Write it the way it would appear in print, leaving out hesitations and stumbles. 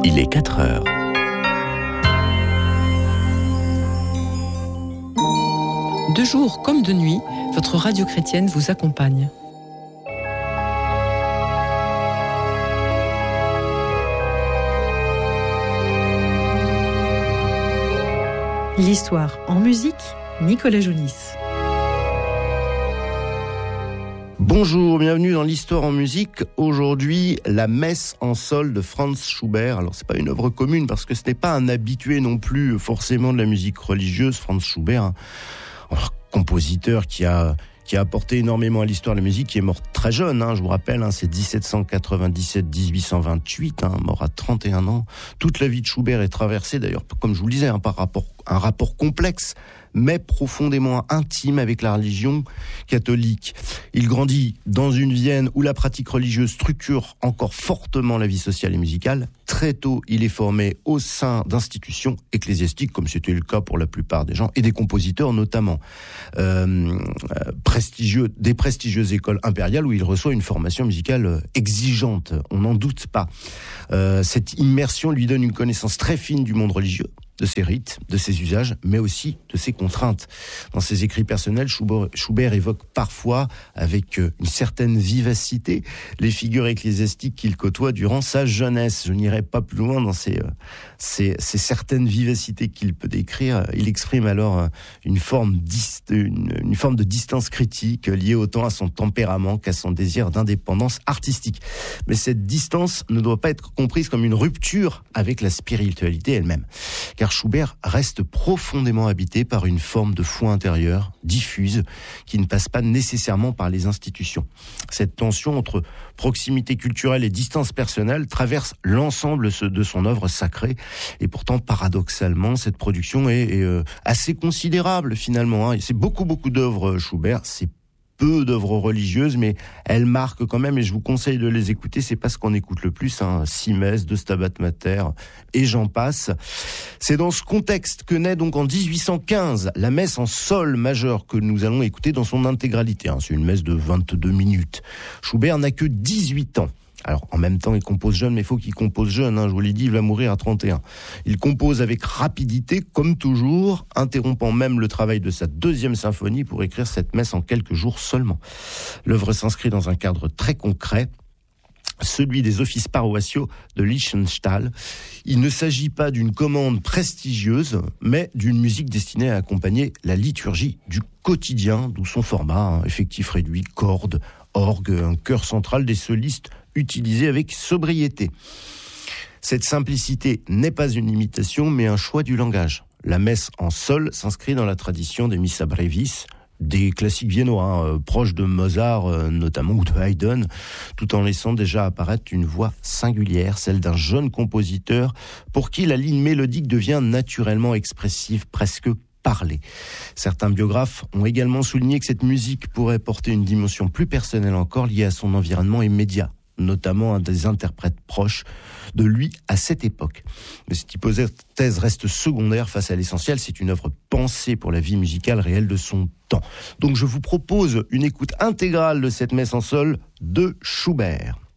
Il est 4 heures. De jour comme de nuit, votre radio chrétienne vous accompagne. L'histoire en musique, Nicolas Jounis. Bonjour, bienvenue dans l'histoire en musique. Aujourd'hui, la messe en sol de Franz Schubert. Alors, c'est pas une œuvre commune parce que ce n'est pas un habitué non plus forcément de la musique religieuse. Franz Schubert, un compositeur qui a apporté énormément à l'histoire de la musique, qui est mort très jeune, je vous rappelle, c'est 1797-1828, mort à 31 ans. Toute la vie de Schubert est traversée, d'ailleurs, comme je vous le disais, par un rapport complexe, mais profondément intime avec la religion catholique. Il grandit dans une Vienne où la pratique religieuse structure encore fortement la vie sociale et musicale. Très tôt, il est formé au sein d'institutions ecclésiastiques, comme c'était le cas pour la plupart des gens, et des compositeurs notamment. Des prestigieuses écoles impériales où il reçoit une formation musicale exigeante, on n'en doute pas. Cette immersion lui donne une connaissance très fine du monde religieux, de ses rites, de ses usages, mais aussi de ses contraintes. Dans ses écrits personnels, Schubert évoque parfois, avec une certaine vivacité, les figures ecclésiastiques qu'il côtoie durant sa jeunesse. Je n'irai pas plus loin dans ces certaines vivacités qu'il peut décrire. Il exprime alors une forme de distance critique liée autant à son tempérament qu'à son désir d'indépendance artistique. Mais cette distance ne doit pas être comprise comme une rupture avec la spiritualité elle-même. Car Schubert reste profondément habité par une forme de foi intérieure, diffuse, qui ne passe pas nécessairement par les institutions. Cette tension entre proximité culturelle et distance personnelle traverse l'ensemble de son œuvre sacrée. Et pourtant, paradoxalement, cette production est assez considérable finalement. C'est beaucoup d'œuvres Schubert, c'est peu d'œuvres religieuses, mais elles marquent quand même, et je vous conseille de les écouter, c'est pas ce qu'on écoute le plus, Simès, de Stabat Mater, et j'en passe. C'est dans ce contexte que naît donc en 1815 la messe en sol majeur que nous allons écouter dans son intégralité. C'est une messe de 22 minutes. Schubert n'a que 18 ans. Alors, en même temps, il compose jeune, mais il faut qu'il compose jeune. Je vous l'ai dit, il va mourir à 31. Il compose avec rapidité, comme toujours, interrompant même le travail de sa deuxième symphonie pour écrire cette messe en quelques jours seulement. L'œuvre s'inscrit dans un cadre très concret, celui des offices paroissiaux de Liechtenstein. Il ne s'agit pas d'une commande prestigieuse, mais d'une musique destinée à accompagner la liturgie du quotidien, d'où son format, effectif réduit, cordes, orgue, un chœur central, des solistes utilisés avec sobriété. Cette simplicité n'est pas une imitation, mais un choix du langage. La messe en sol s'inscrit dans la tradition des Missa Brevis, des classiques viennois, proches de Mozart notamment, ou de Haydn, tout en laissant déjà apparaître une voix singulière, celle d'un jeune compositeur pour qui la ligne mélodique devient naturellement expressive, presque parler. Certains biographes ont également souligné que cette musique pourrait porter une dimension plus personnelle encore liée à son environnement immédiat, notamment à des interprètes proches de lui à cette époque. Mais cette hypothèse reste secondaire face à l'essentiel, c'est une œuvre pensée pour la vie musicale réelle de son temps. Donc je vous propose une écoute intégrale de cette messe en sol de Schubert.